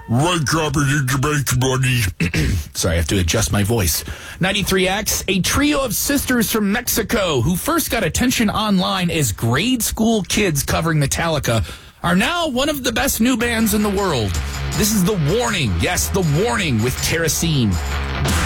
Wake up and eat your bacon, buddy. Sorry, I have to adjust my voice. 93X, a trio of sisters from Mexico who first got attention online as grade school kids covering Metallica are now one of the best new bands in the world. This is The Warning. Yes, The Warning with Kerosene.